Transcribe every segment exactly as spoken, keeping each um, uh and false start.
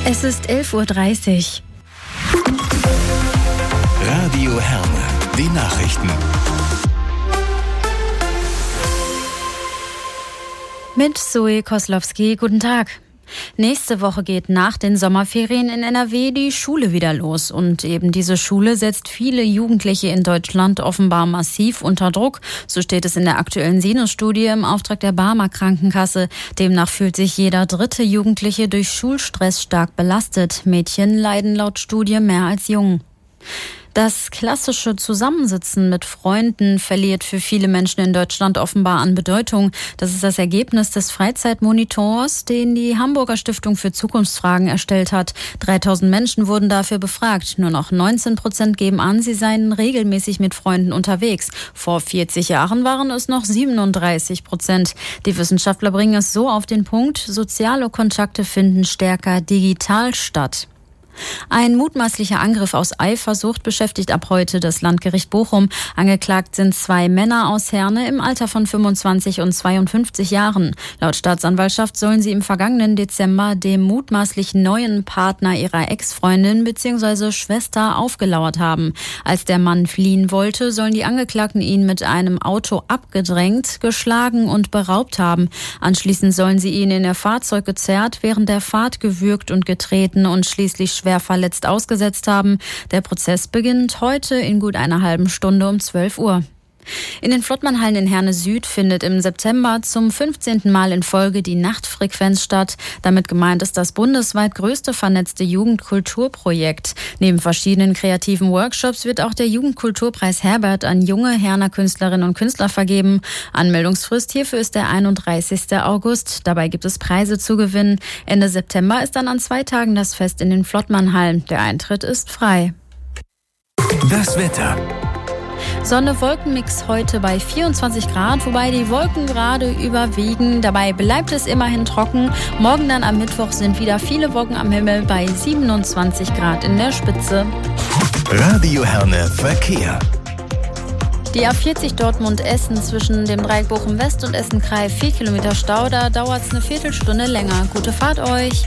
Es ist elf Uhr dreißig. Radio Herne, die Nachrichten. Mit Zoe Koslowski, guten Tag. Nächste Woche geht nach den Sommerferien in N R W die Schule wieder los. Und eben diese Schule setzt viele Jugendliche in Deutschland offenbar massiv unter Druck. So steht es in der aktuellen Sinus-Studie im Auftrag der Barmer Krankenkasse. Demnach fühlt sich jeder dritte Jugendliche durch Schulstress stark belastet. Mädchen leiden laut Studie mehr als Jungen. Das klassische Zusammensitzen mit Freunden verliert für viele Menschen in Deutschland offenbar an Bedeutung. Das ist das Ergebnis des Freizeitmonitors, den die Hamburger Stiftung für Zukunftsfragen erstellt hat. dreitausend Menschen wurden dafür befragt. Nur noch neunzehn Prozent geben an, sie seien regelmäßig mit Freunden unterwegs. Vor vierzig Jahren waren es noch siebenunddreißig Prozent. Die Wissenschaftler bringen es so auf den Punkt: Soziale Kontakte finden stärker digital statt. Ein mutmaßlicher Angriff aus Eifersucht beschäftigt ab heute das Landgericht Bochum. Angeklagt sind zwei Männer aus Herne im Alter von fünfundzwanzig und zweiundfünfzig Jahren. Laut Staatsanwaltschaft sollen sie im vergangenen Dezember dem mutmaßlich neuen Partner ihrer Ex-Freundin bzw. Schwester aufgelauert haben. Als der Mann fliehen wollte, sollen die Angeklagten ihn mit einem Auto abgedrängt, geschlagen und beraubt haben. Anschließend sollen sie ihn in ihr Fahrzeug gezerrt, während der Fahrt gewürgt und getreten und schließlich schwer verletzt ausgesetzt haben. Der Prozess beginnt heute in gut einer halben Stunde um zwölf Uhr. In den Flottmannhallen in Herne Süd findet im September zum fünfzehnten Mal in Folge die Nachtfrequenz statt. Damit gemeint ist das bundesweit größte vernetzte Jugendkulturprojekt. Neben verschiedenen kreativen Workshops wird auch der Jugendkulturpreis Herbert an junge Herner Künstlerinnen und Künstler vergeben. Anmeldungsfrist hierfür ist der einunddreißigsten August. Dabei gibt es Preise zu gewinnen. Ende September ist dann an zwei Tagen das Fest in den Flottmannhallen. Der Eintritt ist frei. Das Wetter. Sonne-Wolkenmix heute bei vierundzwanzig Grad, wobei die Wolken gerade überwiegen. Dabei bleibt es immerhin trocken. Morgen dann am Mittwoch sind wieder viele Wolken am Himmel bei siebenundzwanzig Grad in der Spitze. Radio Herne Verkehr. Die A vierzig Dortmund-Essen zwischen dem Dreieck Bochum-West und Essen-Krei, vier Kilometer Stau, da dauert es eine Viertelstunde länger. Gute Fahrt euch!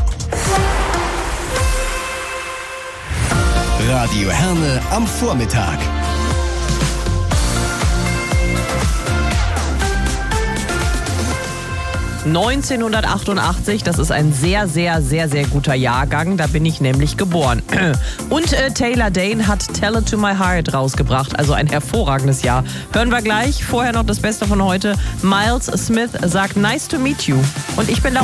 Radio Herne am Vormittag. neunzehnhundertachtundachtzig, das ist ein sehr, sehr, sehr, sehr guter Jahrgang. Da bin ich nämlich geboren. Und äh, Taylor Dane hat Tell It To My Heart rausgebracht. Also ein hervorragendes Jahr. Hören wir gleich. Vorher noch das Beste von heute. Miles Smith sagt Nice to meet you. Und ich bin Laura.